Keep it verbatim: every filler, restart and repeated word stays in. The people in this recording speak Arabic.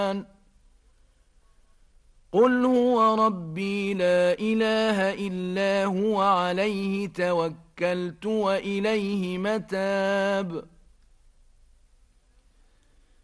قل هو ربي لا إله إلا هو عليه توكلت وإليه متاب